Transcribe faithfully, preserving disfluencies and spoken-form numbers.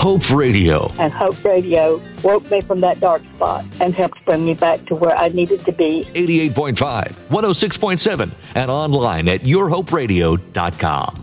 Hope Radio. And Hope Radio woke me from that dark spot and helped bring me back to where I needed to be. eighty-eight point five, one oh six point seven, and online at your hope radio dot com.